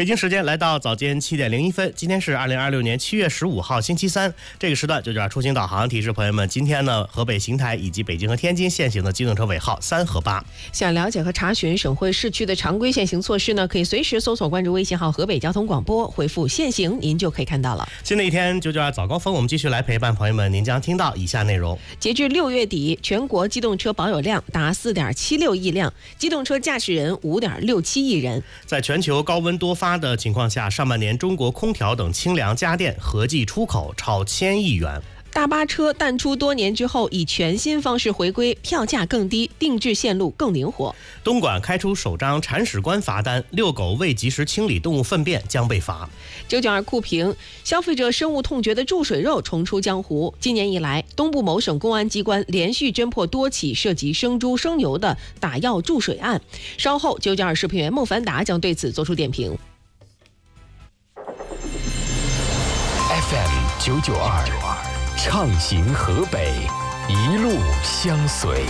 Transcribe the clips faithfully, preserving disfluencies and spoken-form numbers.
北京时间来到早间七点零一分，今天是二零二六年七月十五号星期三，这个时段九九二出行导航提示朋友们，今天呢，河北邢台以及北京和天津限行的机动车尾号三和八。 想了解和查询省会市区的常规限行措施呢，可以随时搜索关注微信号河北交通广播，回复限行，您就可以看到了。 新的一天九九二早高峰，我们继续来陪伴朋友们，您将听到以下内容。 截至六月底，全国机动车保有量达四点七六亿辆，机动车驾驶人五点六七亿人。 在全球高温多发的情况下，上半年中国空调等清凉家电合计出口超千亿元。 大巴车淡出多年之后，以全新方式回归，票价更低，定制线路更灵活。 东莞开出首张铲屎官罚单，遛狗未及时清理动物粪便将被罚。 九九二酷评，消费者深恶痛绝的注水肉重出江湖。今年以来，东部某省公安机关连续侦破多起涉及生猪生牛的打药注水案。稍后，九九二视频员孟凡达将对此做出点评。 F M 九九二。畅行河北，一路相随。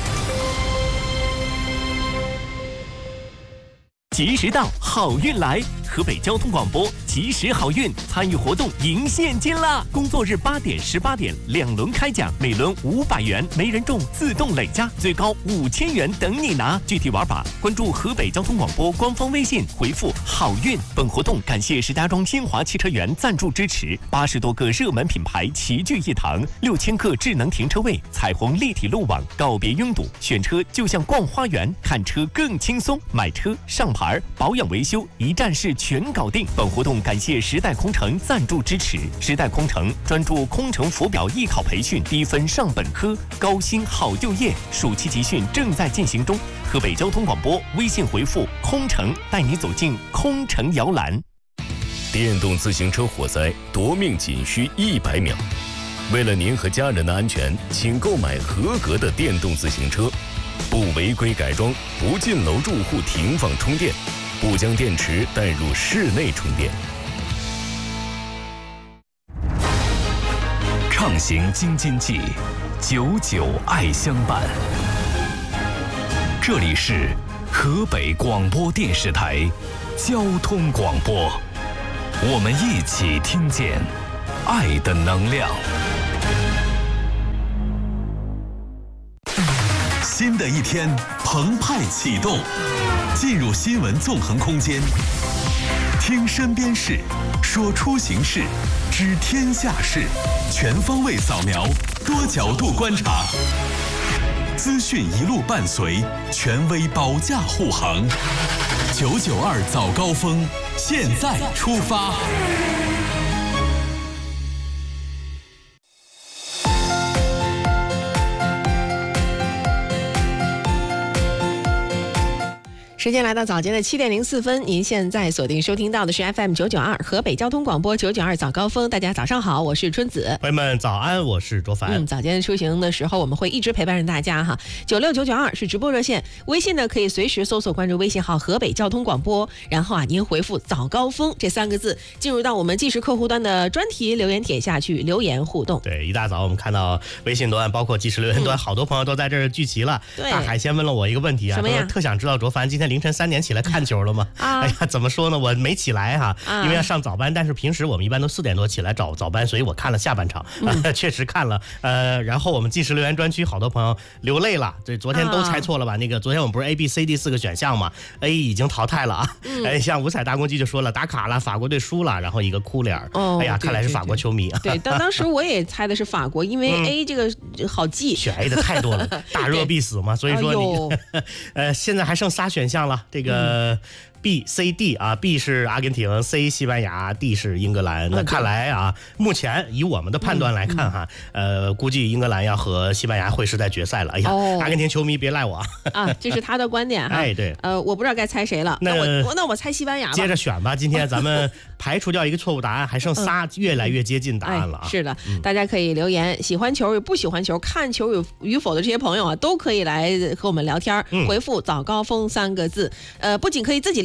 及时到，好运来！河北交通广播及时好运参与活动赢现金啦！工作日八点、十八点两轮开奖，每轮五百元，没人中自动累加，最高五千元等你拿。具体玩法，关注河北交通广播官方微信，回复好运。本活动感谢石家庄新华汽车园赞助支持，八十多个热门品牌齐聚一堂，六千个智能停车位，彩虹立体路网，告别拥堵，选车就像逛花园，看车更轻松，买车上牌。保养维修一站式全搞定。本活动感谢时代空乘赞助支持。时代空乘专注空乘浮表艺考培训，低分上本科，高薪好就业。暑期集训正在进行中。河北交通广播微信回复空乘，带你走进空乘摇篮。 电动自行车火灾夺命仅需一百秒。为了您和家人的安全，请购买合格的电动自行车。不违规改装，不进楼住户停放充电，不将电池带入室内充电。畅行京津冀，久久爱相伴。这里是河北广播电视台交通广播，我们一起听见爱的能量。新的一天澎湃启动，进入新闻纵横空间，听身边事，说出行事，知天下事，全方位扫描，多角度观察，资讯一路伴随，权威保驾护航。九九二早高峰，现在出发。 时间来到早间的七点零四分，您现在锁定收听到的是 F M 九九二河北交通广播九九二早高峰。大家早上好，我是春子。 朋友们早安，我是卓凡。 嗯，早间出行的时候，我们会一直陪伴着大家哈。九六九九二是直播热线，微信呢可以随时搜索关注微信号河北交通广播，然后啊您回复早高峰这三个字，进入到我们即时客户端的专题留言帖下去留言互动。 对，一大早我们看到微信端，包括即时留言端，嗯、好多朋友都在这儿聚齐了。 对， 大海先问了我一个问题啊， 什么呀？ 特想知道卓凡今天凌晨三点起来看球了吗？啊，哎呀，怎么说呢？我没起来哈、啊，因为要上早班。但是平时我们一般都四点多起来找早班，所以我看了下半场，嗯呃、确实看了。呃，然后我们即时留言专区好多朋友流泪了。这昨天都猜错了吧？啊、那个昨天我们不是 A B C D 四个选项嘛 ？A 已经淘汰了啊。嗯、哎，像五彩大公鸡就说了打卡了，法国队输了，然后一个哭脸。哦，哎呀，看来是法国球迷。 对，当当时我也猜的是法国，因为 A 这个好记， 选 A 的太多了，大热必死嘛。所以说你，哎、呃，现在还剩仨选项了，这个。嗯B、C、D 啊 ，B 是阿根廷 ，C 西班牙 ，D 是英格兰。那看来啊，目前以我们的判断来看哈，嗯嗯、呃，估计英格兰要和西班牙会是在决赛了。哎呀，哦、阿根廷球迷别赖我啊，这是他的观点哈。 哎，对， 呃，我不知道该猜谁了，那我那我猜西班牙吧。 接着选吧，今天咱们排除掉一个错误答案，还剩仨越来越接近答案了啊。 哎、是的、嗯，大家可以留言，喜欢球与不喜欢球，看球与与否的这些朋友啊，都可以来和我们聊天，嗯、回复早高峰三个字。呃，不仅可以自己留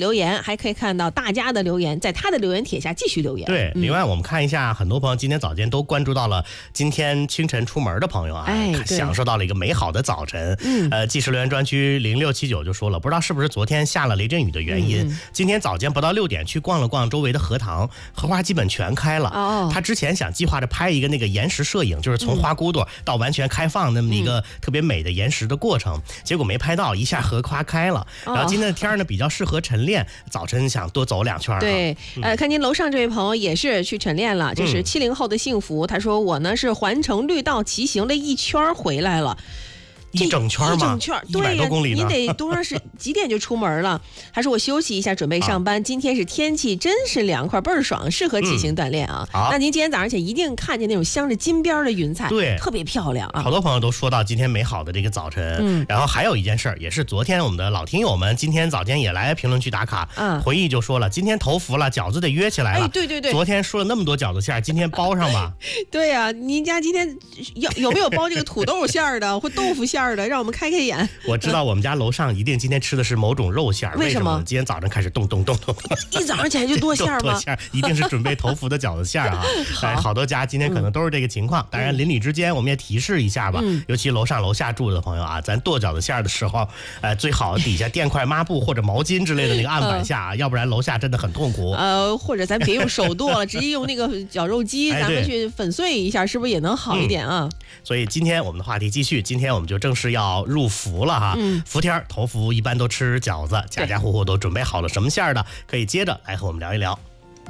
留言，还可以看到大家的留言，在他的留言帖下继续留言。 对，另外我们看一下，很多朋友今天早间都关注到了今天清晨出门的朋友啊， 哎， 享受到了一个美好的早晨。 嗯， 呃，纪实留言专区零六七九就说了，不知道是不是昨天下了雷阵雨的原因，嗯、今天早间不到六点去逛了逛周围的荷塘，荷花基本全开了。哦，他之前想计划着拍一个那个延时摄影，就是从花骨朵到完全开放那么一个特别美的延时的过程，嗯、结果没拍到，一下荷花开了。哦、然后今天的天呢比较适合晨练，早晨想多走两圈、啊。 对，呃，看您楼上这位朋友也是去晨练了，这是七零后的幸福，他说我呢是环城绿道骑行了一圈回来了。 一整圈吗？ 一整圈，对呀，你得多长时几点就出门了？还是我休息一下，准备上班。啊、今天是天气真是凉快，倍儿爽，适合骑行锻炼啊。嗯、那您今天早上起来一定看见那种镶着金边的云彩， 对， 特别漂亮啊。 好多朋友都说到今天美好的这个早晨。嗯，然后还有一件事儿，也是昨天我们的老听友们今天早间也来评论区打卡，嗯，回忆就说了，今天头伏了，饺子得约起来了。 哎，对对对， 昨天说了那么多饺子馅儿，今天包上吧。 对呀、啊，您家今天有有没有包这个土豆馅儿的或豆腐馅儿的？让我们开开。 我知道我们家楼上一定今天吃的是某种肉馅儿， 为什么？ 今天早上开始动动动动， 一早上起来就剁馅儿吗？ 剁馅儿一定是准备头伏的饺子馅儿啊！好、哎，好多家今天可能都是这个情况。嗯、当然，邻里之间我们也提示一下吧，嗯、尤其楼上楼下住的朋友啊，咱剁饺子馅儿的时候，呃，最好底下垫块抹布或者毛巾之类的那个案板下、啊，要不然楼下真的很痛苦。 呃，或者咱别用手剁了，直接用那个绞肉机，咱们去粉碎一下，是不是也能好一点啊？ 嗯、所以今天我们的话题继续，今天我们就正式要入伏了哈。嗯，伏天头伏一般都吃饺子，家家户户都准备好了什么馅儿的，可以接着来和我们聊一聊。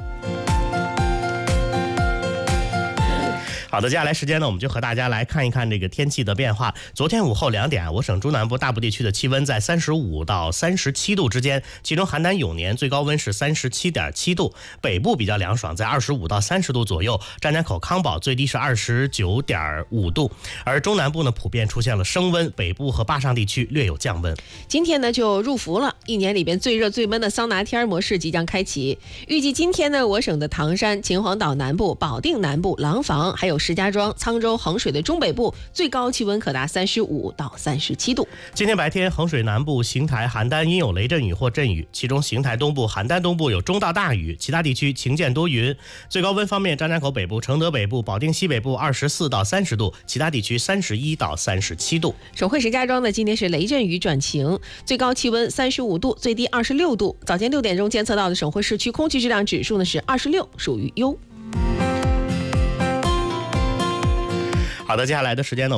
好的，接下来时间呢，我们就和大家来看一看这个天气的变化。昨天午后两点，我省中南部大部地区的气温在三十五到三十七度之间，其中邯郸永年最高温是三十七点七度，北部比较凉爽，在二十五到三十度左右，张家口、康保最低是二十九点五度，而中南部呢普遍出现了升温，北部和坝上地区略有降温。 今天呢就入伏了，一年里边最热最闷的桑拿天模式即将开启。预计今天呢，我省的唐山、秦皇岛南部、保定南部、廊坊还有石家庄、沧州、衡水的中北部最高气温可达三十五到三十七度。 今天白天，衡水南部、邢台、邯郸因有雷阵雨或阵雨，其中邢台东部、邯郸东部有中到大雨，其他地区晴间多云。最高温方面，张家口北部、承德北部、保定西北部二十四到三十度，其他地区三十一到三十七度。 省会石家庄呢，今天是雷阵雨转晴，最高气温三十五度，最低二十六度。早间六点钟监测到的省会市区空气质量指数呢是二十六，属于优。 好的，接下来的时间呢。